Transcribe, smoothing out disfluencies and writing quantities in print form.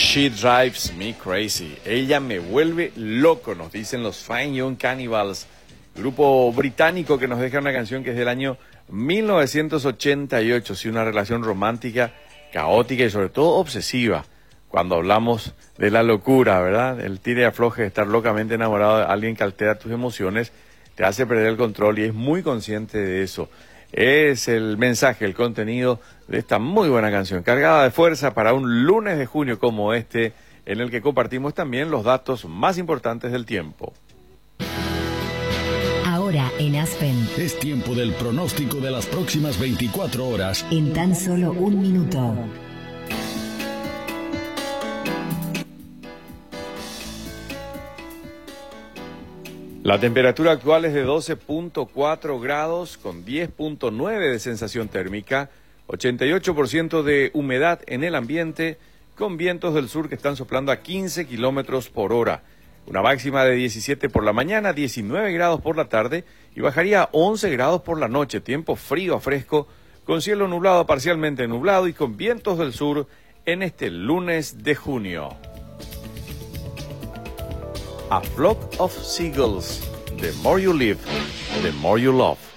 She drives me crazy. Ella me vuelve loco, nos dicen los Fine Young Cannibals, grupo británico que nos deja una canción que es del año 1988. Sí, una relación romántica, caótica y sobre todo obsesiva. Cuando hablamos de la locura, ¿verdad? El tire y afloje de estar locamente enamorado de alguien que altera tus emociones, te hace perder el control y es muy consciente de eso. Es el mensaje, el contenido de esta muy buena canción, cargada de fuerza para un lunes de junio como este, en el que compartimos también los datos más importantes del tiempo. Ahora en Aspen. Es tiempo del pronóstico de las próximas 24 horas. En tan solo un minuto. La temperatura actual es de 12.4 grados con 10.9 de sensación térmica, 88% de humedad en el ambiente, con vientos del sur que están soplando a 15 kilómetros por hora. Una máxima de 17 por la mañana, 19 grados por la tarde y bajaría a 11 grados por la noche. Tiempo frío a fresco, con cielo nublado, parcialmente nublado y con vientos del sur en este lunes de junio. A flock of seagulls. The more you live, the more you love.